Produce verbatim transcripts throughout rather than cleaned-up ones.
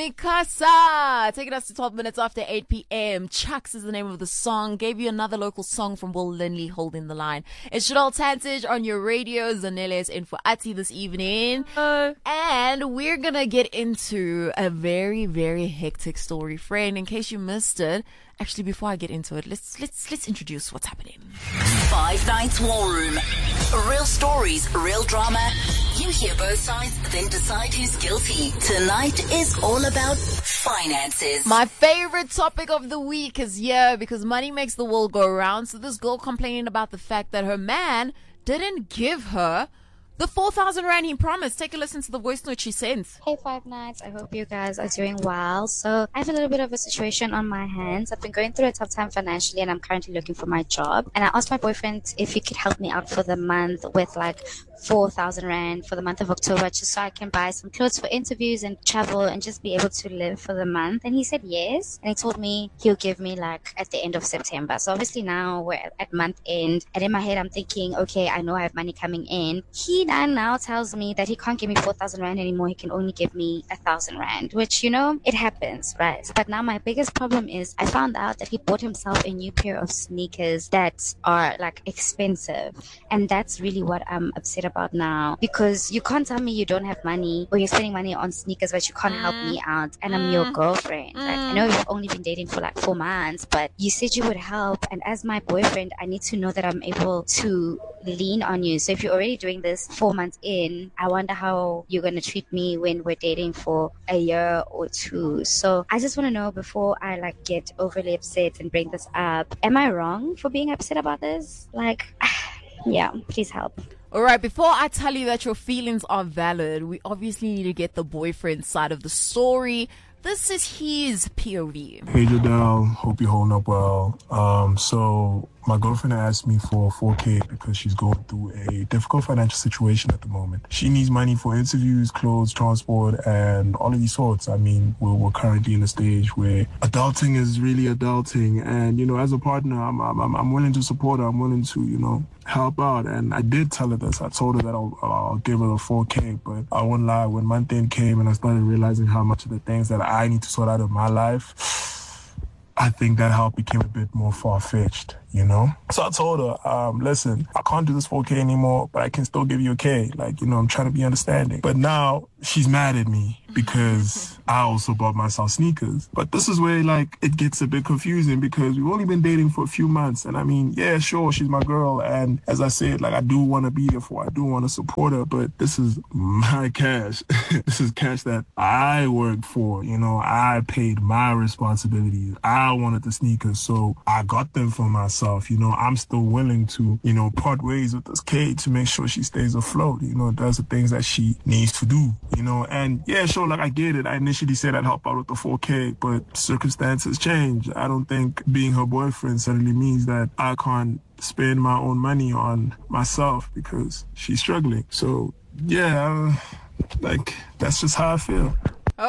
Mikasa, taking us to twelve minutes after eight p.m. Chucks is the name of the song. Gave you another local song from Will Lindley, Holding the Line. It's Shadol Tantage on your radio. Zanele is in for Ati this evening. Hello. And we're going to get into a very, very hectic story. Friend, in case you missed it, actually, before I get into it, let's let's let's introduce what's happening. Five Nights War Room. Real stories, real drama. You hear both sides, then decide who's guilty. Tonight is all about finances. My favorite topic of the week is here because money makes the world go around. So this girl complaining about the fact that her man didn't give her the four thousand rand he promised. Take a listen to the voice note she sent. Hey Five Nights, I hope you guys are doing well. So I have a little bit of a situation on my hands. I've been going through a tough time financially and I'm currently looking for my job. And I asked my boyfriend if he could help me out for the month with like four thousand rand for the month of October, just so I can buy some clothes for interviews and travel and just be able to live for the month. And he said yes. And he told me he'll give me like at the end of September. So obviously now we're at month end. And in my head, I'm thinking, okay, I know I have money coming in. He then now tells me that he can't give me four thousand rand anymore. He can only give me a thousand rand, which, you know, it happens, right? But now my biggest problem is I found out that he bought himself a new pair of sneakers that are like expensive. And that's really what I'm upset about now, because you can't tell me you don't have money or you're spending money on sneakers, but you can't help me out, and I'm your girlfriend. Like, I know we've only been dating for like four months, but you said you would help, and as my boyfriend, I need to know that I'm able to lean on you. So if you're already doing this four months in, I wonder how you're going to treat me when we're dating for a year or two. So I just want to know before I like get overly upset and bring this up, am I wrong for being upset about this? Like, yeah, please help. All right, before I tell you that your feelings are valid, we obviously need to get the boyfriend's side of the story. This is his P O V. Hey, Jadel. Hope you're holding up well. Um, so my girlfriend asked me for four K because she's going through a difficult financial situation at the moment. She needs money for interviews, clothes, transport, and all of these sorts. I mean, we're, we're currently in a stage where adulting is really adulting. And, you know, as a partner, I'm, I'm, I'm willing to support her. I'm willing to, you know, help out. And I did tell her this. I told her that I'll, I'll give her the four K, but I won't lie. When month end came and I started realizing how much of the things that I need to sort out in my life, I think that help became a bit more far-fetched, you know? So I told her, um, listen, I can't do this four K anymore, but I can still give you a K. Like, you know, I'm trying to be understanding. But now she's mad at me because I also bought myself sneakers. But this is where, like, it gets a bit confusing because we've only been dating for a few months. And I mean, yeah, sure, she's my girl. And as I said, like, I do want to be there for her. I do want to support her. But this is my cash. This is cash that I worked for. You know, I paid my responsibilities. I wanted the sneakers, so I got them for myself. You know, I'm still willing to, you know, part ways with this Kate to make sure she stays afloat, you know, does the things that she needs to do, you know. And yeah, sure, like I get it. I initially said I'd help out with the four K, but circumstances change. I don't think being her boyfriend suddenly means that I can't spend my own money on myself because she's struggling. So yeah, uh, like that's just how I feel.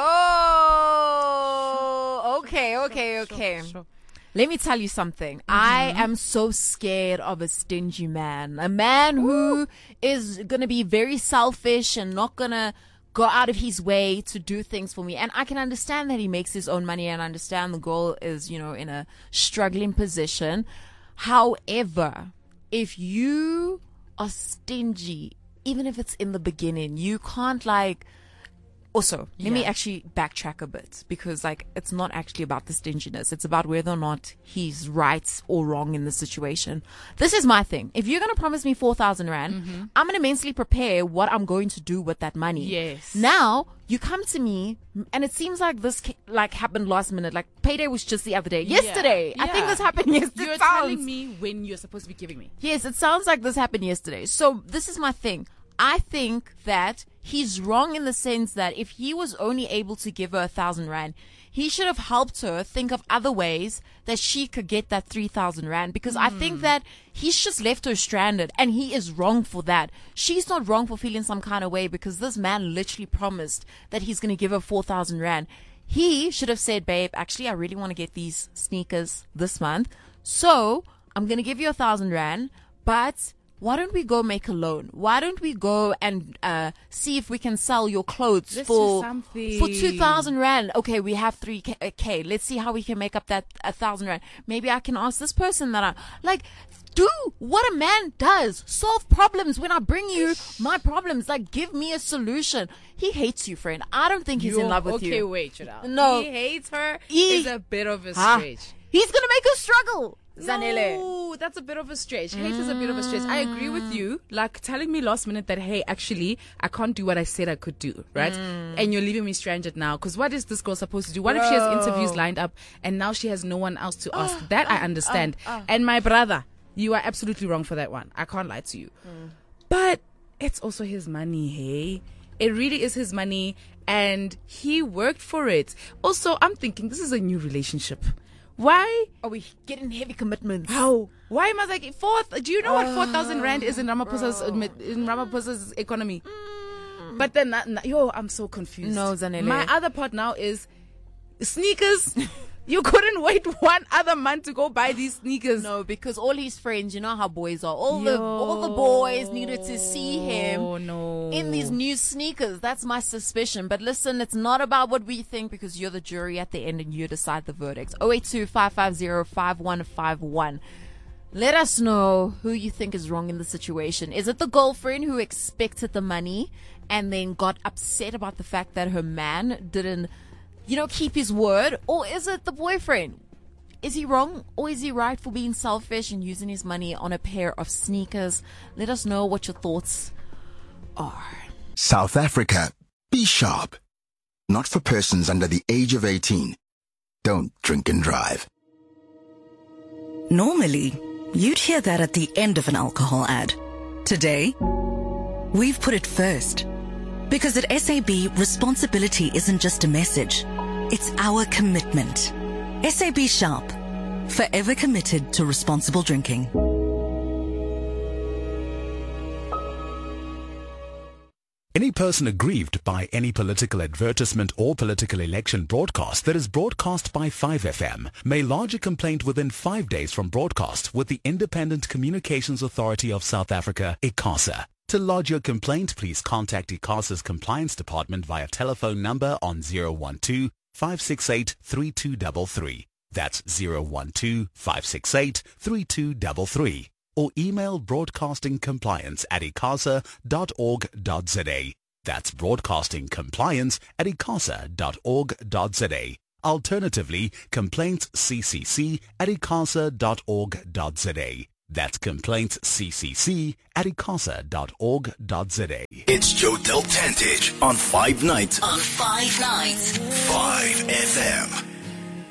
Oh, okay, okay, okay. Sure, sure. Let me tell you something. Mm-hmm. I am so scared of a stingy man. A man who Ooh. is going to be very selfish and not going to go out of his way to do things for me. And I can understand that he makes his own money and understand the girl is, you know, in a struggling position. However, if you are stingy, even if it's in the beginning, you can't like... Also, let yeah. me actually backtrack a bit because, like, it's not actually about the stinginess. It's about whether or not he's right or wrong in the situation. This is my thing. If you're going to promise me four thousand rand, mm-hmm. I'm going to mentally prepare what I'm going to do with that money. Yes. Now, you come to me, and it seems like this, like, happened last minute. Like, payday was just the other day. Yesterday. Yeah. I think this happened yesterday. You're telling me when you're supposed to be giving me. Yes, it sounds like this happened yesterday. So, this is my thing. I think that he's wrong in the sense that if he was only able to give her a thousand rand, he should have helped her think of other ways that she could get that three thousand rand, because mm. I think that he's just left her stranded and he is wrong for that. She's not wrong for feeling some kind of way because this man literally promised that he's going to give her four thousand rand. He should have said, babe, actually, I really want to get these sneakers this month. So I'm going to give you a thousand rand, but why don't we go make a loan? Why don't we go and uh, see if we can sell your clothes Let's for do something. for two thousand rand? Okay, we have three k. Let's see how we can make up that a thousand rand. Maybe I can ask this person that I like. Do what a man does. Solve problems. When I bring you my problems, like give me a solution. He hates you, friend. I don't think he's You're, in love with okay, you. Okay, wait, Chidal. No. He hates her. He- Is a bit of a Ah, stretch. he's gonna make her struggle. Zanele. No, that's a bit of a stretch. Hate is a bit of a stretch. I agree with you. Like telling me last minute that, hey, actually, I can't do what I said I could do, right? Mm. And you're leaving me stranded now. Because what is this girl supposed to do? What if she has interviews lined up and now she has no one else to ask? That I understand. And my brother, you are absolutely wrong for that one. I can't lie to you. Mm. But it's also his money, hey? It really is his money. And he worked for it. Also, I'm thinking this is a new relationship. Why Are we getting heavy commitments? how? Why am I like four? Do you know what four thousand rand is in Ramaphosa's in Ramaphosa's economy? But then, uh, yo, I'm so confused. No, Zanele. My other part now is sneakers. You couldn't wait one other month to go buy these sneakers. No, because all his friends, you know how boys are. All the all the boys needed to see him Oh no! in these new sneakers. That's my suspicion. But listen, it's not about what we think because you're the jury at the end and you decide the verdict. oh eight two, five five zero, five one five one. Let us know who you think is wrong in the situation. Is it the girlfriend who expected the money and then got upset about the fact that her man didn't, you know, keep his word? Or is it the boyfriend? Is he wrong or is he right for being selfish and using his money on a pair of sneakers? Let us know what your thoughts are. South Africa. Be sharp. Not for persons under the age of eighteen. Don't drink and drive. Normally, you'd hear that at the end of an alcohol ad. Today, we've put it first. Because at S A B, responsibility isn't just a message. It's our commitment. S A B Sharp. Forever committed to responsible drinking. Any person aggrieved by any political advertisement or political election broadcast that is broadcast by five F M may lodge a complaint within five days from broadcast with the Independent Communications Authority of South Africa, ICASA. To lodge your complaint, please contact ICASA's Compliance Department via telephone number on zero one two, five six eight, three two three three. That's zero one two, five six eight, three two three three. Or email broadcastingcompliance at icasa dot org dot za. That's broadcastingcompliance at icasa dot org dot za. Alternatively, complaintsccc at icasa dot org dot za. That's complaintsccc at icasa dot org dot za. It's Joe Del Tantich on Five Nights. On Five Nights. five F M.